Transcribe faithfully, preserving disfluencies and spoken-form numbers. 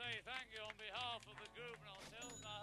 say thank you on behalf of the group and ourselves. I